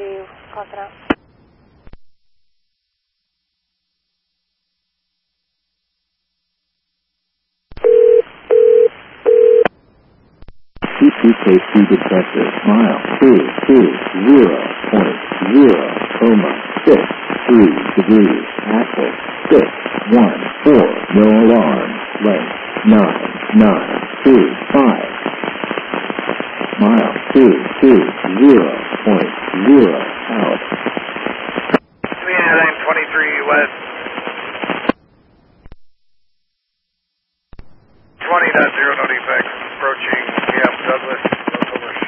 to close it out. CPKC detector, mile 220.063 degrees, axle 614, no alarm, length 9925, mile 220.0